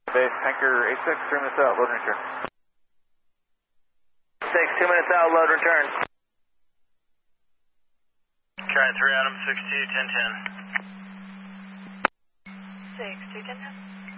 Base, Anchor 86, 3 minutes out, load and return. 6, 2 minutes out, load return. Try 3 Adam, 62, 1010. 6, 2, 1010.